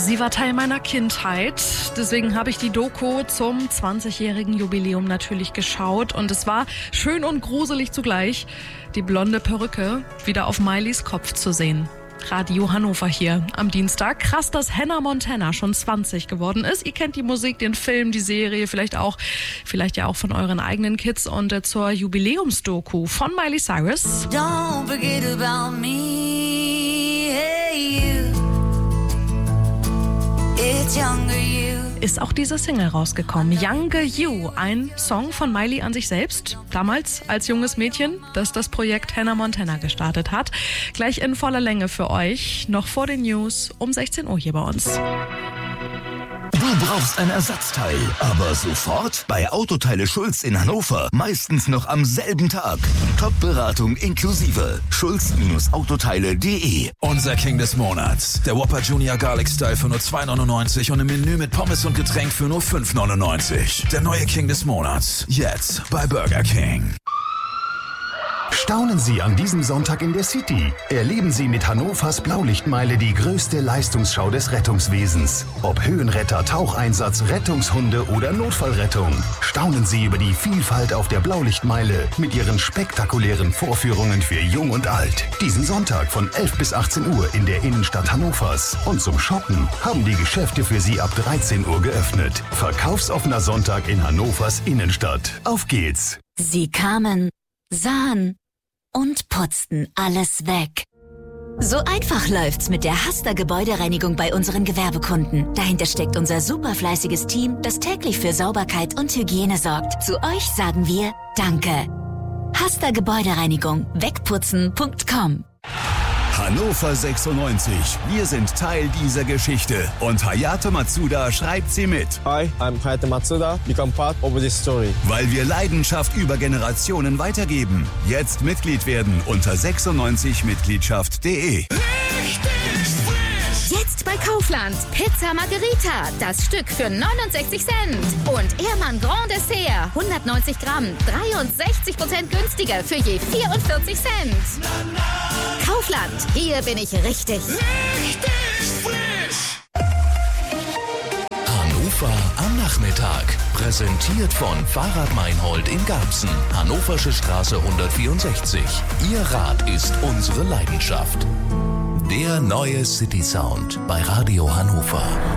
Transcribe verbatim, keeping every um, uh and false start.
Sie war Teil meiner Kindheit, deswegen habe ich die Doku zum zwanzigjährigen Jubiläum natürlich geschaut und es war schön und gruselig zugleich, die blonde Perücke wieder auf Miley's Kopf zu sehen. Radio Hannover hier am Dienstag. Krass, dass Hannah Montana schon zwanzig geworden ist. Ihr kennt die Musik, den Film, die Serie, vielleicht auch, vielleicht ja auch von euren eigenen Kids. Und äh, zur Jubiläumsdoku von Miley Cyrus. Don't forget about me, hey you. It's younger you. Ist auch diese Single rausgekommen. Younger You, ein Song von Miley an sich selbst, damals als junges Mädchen, das das Projekt Hannah Montana gestartet hat. Gleich in voller Länge für euch, noch vor den News um sechzehn Uhr hier bei uns. Du brauchst ein Ersatzteil, aber sofort? Bei Autoteile Schulz in Hannover. Meistens noch am selben Tag. Top-Beratung inklusive. schulz Autoteile punkt de. Unser King des Monats. Der Whopper Junior Garlic Style für nur zwei neunundneunzig und im Menü mit Pommes und Getränk für nur fünf neunundneunzig. Der neue King des Monats. Jetzt bei Burger King. Staunen Sie an diesem Sonntag in der City. Erleben Sie mit Hannovers Blaulichtmeile die größte Leistungsschau des Rettungswesens. Ob Höhenretter, Taucheinsatz, Rettungshunde oder Notfallrettung. Staunen Sie über die Vielfalt auf der Blaulichtmeile mit ihren spektakulären Vorführungen für Jung und Alt. Diesen Sonntag von elf bis achtzehn Uhr in der Innenstadt Hannovers. Und zum Shoppen haben die Geschäfte für Sie ab dreizehn Uhr geöffnet. Verkaufsoffener Sonntag in Hannovers Innenstadt. Auf geht's! Sie kamen, sahen und putzten alles weg. So einfach läuft's mit der Hasta Gebäudereinigung bei unseren Gewerbekunden. Dahinter steckt unser superfleißiges Team, das täglich für Sauberkeit und Hygiene sorgt. Zu euch sagen wir Danke. Hasta Gebäudereinigung. Wegputzen punkt com. Hannover sechsundneunzig. Wir sind Teil dieser Geschichte. Und Hayato Matsuda schreibt sie mit. Hi, I'm Hayato Matsuda. Become part of this story. Weil wir Leidenschaft über Generationen weitergeben. Jetzt Mitglied werden unter sechsundneunzig mitgliedschaft punkt de. Jetzt bei Kaufland. Pizza Margherita. Das Stück für neunundsechzig Cent. Und Ehrmann Grand Dessert. hundertneunzig Gramm. dreiundsechzig Prozent günstiger für je vierundvierzig Cent. Kaufland. Hier bin ich richtig. Richtig frisch. Hannover am Nachmittag. Präsentiert von Fahrrad Meinhold in Garbsen. Hannoversche Straße hundertvierundsechzig. Ihr Rad ist unsere Leidenschaft. Der neue City Sound bei Radio Hannover.